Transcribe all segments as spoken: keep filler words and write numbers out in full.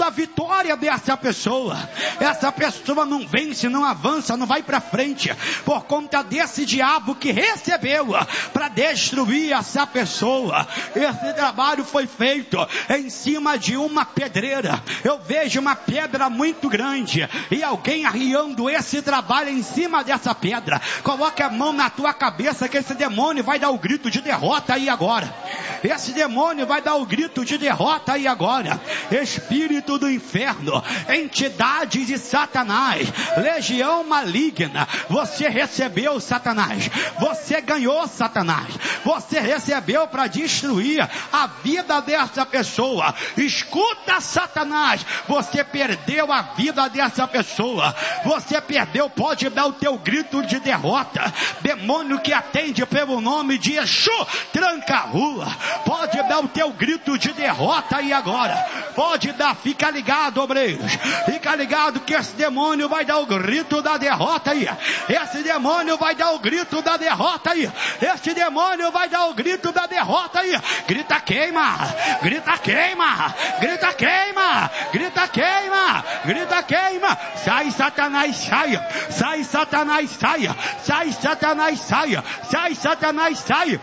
a vitória dessa pessoa. Essa pessoa não vence, não avança, não vai para frente, por conta desse diabo que recebeu para destruir essa pessoa. Esse trabalho foi feito em cima de uma pedreira. Eu vejo uma pedra muito grande e alguém arriando esse trabalho em cima dessa pedra. Coloca a mão na tua cabeça que esse demônio vai dar o grito de derrota aí agora. Esse demônio vai dar o grito de derrota aí agora. Espírito do inferno, entidades de Satanás, legião maligna, você recebeu, Satanás. Você ganhou, Satanás. Você recebeu para destruir a vida dessa pessoa. Escuta, Satanás, você perdeu a vida dessa pessoa. Você perdeu, pode dar o teu grito de derrota. Demônio que atende pelo nome de Exu, tranca a rua. Pode dar o teu grito de derrota aí agora. Pode dar, fica ligado, obreiros. Fica ligado que esse demônio vai dar o grito da derrota aí. Esse demônio vai dar o grito da derrota aí. Esse demônio vai dar o grito da derrota aí. Grita queima, grita queima, grita queima, grita queima, grita queima. Sai, Satanás, saia. Sai, Satanás, saia. Sai, Satanás, saia. Sai, Satanás, saia.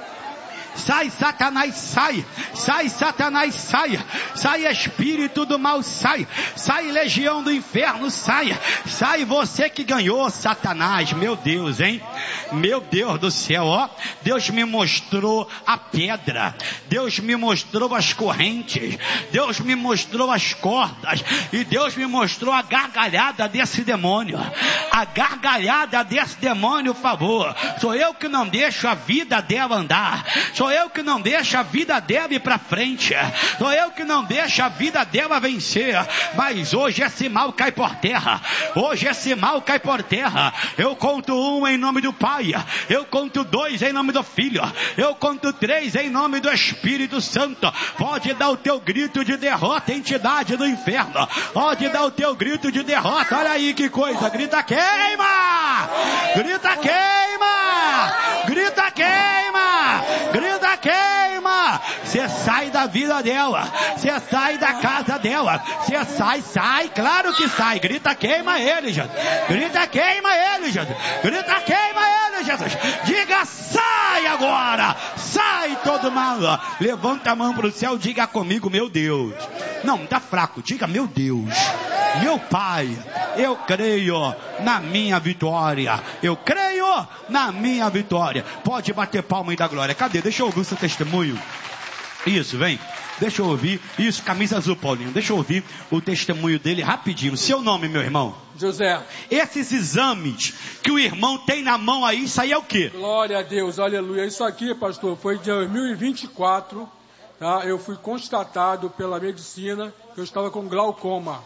Sai, Satanás, sai. Sai, Satanás, saia. Sai, espírito do mal, sai. Sai, legião do inferno, saia. Sai, você que ganhou, Satanás. Meu Deus, hein? Meu Deus do céu, ó. Deus me mostrou a pedra. Deus me mostrou as correntes. Deus me mostrou as cordas. E Deus me mostrou a gargalhada desse demônio. A gargalhada desse demônio, por favor. Sou eu que não deixo a vida dela andar. Sou eu que não deixo a vida dela ir para frente. Sou eu que não deixo a vida dela vencer. Mas hoje esse mal cai por terra. Hoje esse mal cai por terra. Eu conto um em nome do Pai. Eu conto dois em nome do Filho. Eu conto três em nome do Espírito Santo. Pode dar o teu grito de derrota, entidade do inferno. Pode dar o teu grito de derrota. Olha aí que coisa. Grita queima. Grita queima. Grita queima. Grita queima. Você sai da vida dela. Você sai da casa dela. Você sai, sai. Claro que sai. Grita queima ele, Jesus. Grita queima ele, Jesus. Grita queima ele, Jesus. Diga sai agora. Sai todo mal. Levanta a mão para o céu. Diga comigo, meu Deus. Não, tá fraco. Diga, meu Deus. Meu Pai, eu creio na minha vitória. Eu creio na minha vitória. Pode bater palma e dar glória. Cadê? Deixa eu ouvir o seu testemunho. Isso, vem. Deixa eu ouvir. Isso, camisa azul, Paulinho. Deixa eu ouvir o testemunho dele rapidinho. Seu nome, meu irmão? José. Esses exames que o irmão tem na mão aí, isso aí é o quê? Glória a Deus, aleluia. Isso aqui, pastor, foi de dois mil e vinte e quatro. Tá? Eu fui constatado pela medicina que eu estava com glaucoma.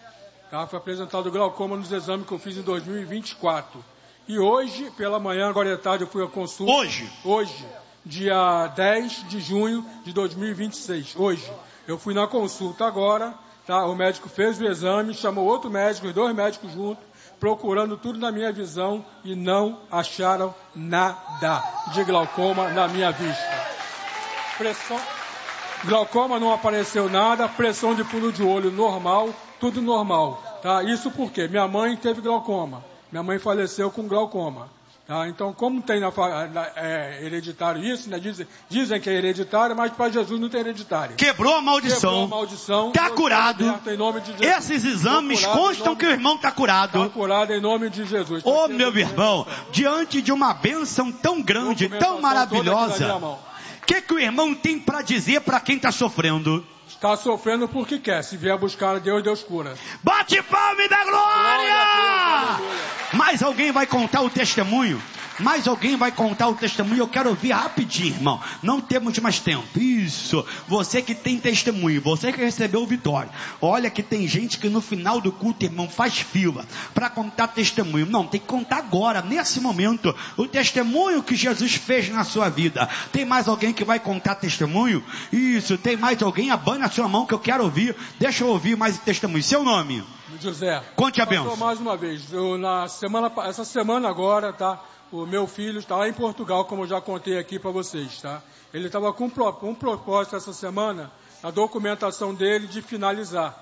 Tá? Foi apresentado glaucoma nos exames que eu fiz em dois mil e vinte e quatro. E hoje, pela manhã, agora à tarde, eu fui à consulta. Hoje? Hoje, dia dez de junho de dois mil e vinte e seis. Hoje. Eu fui na consulta agora, tá? O médico fez o exame, chamou outro médico, os dois médicos juntos, procurando tudo na minha visão e não acharam nada de glaucoma na minha vista. Pressão... Glaucoma não apareceu nada, pressão de pulo de olho normal, tudo normal, tá? Isso porque minha mãe teve glaucoma, minha mãe faleceu com glaucoma, tá? Então, como tem na, na, é, hereditário isso, né? dizem, dizem que é hereditário, mas para Jesus não tem hereditário. Quebrou a maldição. Quebrou a maldição. Está curado. Em nome de Jesus. Esses exames constam nome, que o irmão está curado. Está curado em nome de Jesus. Ô, meu irmão, diante de uma bênção tão grande, tão maravilhosa, o que, que o irmão tem para dizer para quem está sofrendo? Está sofrendo porque quer. Se vier buscar a Deus, Deus cura. Bate palma e dá glória! glória Mais alguém vai contar o testemunho? Mais alguém vai contar o testemunho? Eu quero ouvir rapidinho, irmão. Não temos mais tempo. Isso. Você que tem testemunho, você que recebeu vitória. Olha que tem gente que no final do culto, irmão, faz fila para contar testemunho. Não, tem que contar agora, nesse momento, o testemunho que Jesus fez na sua vida. Tem mais alguém que vai contar testemunho? Isso. Tem mais alguém? Abana a sua mão que eu quero ouvir. Deixa eu ouvir mais testemunho. Seu nome? José. Conte a bênção. Mais uma vez. Eu, na semana, essa semana agora, tá? O meu filho está lá em Portugal, como eu já contei aqui para vocês, tá? Ele estava com um propósito essa semana, a documentação dele de finalizar.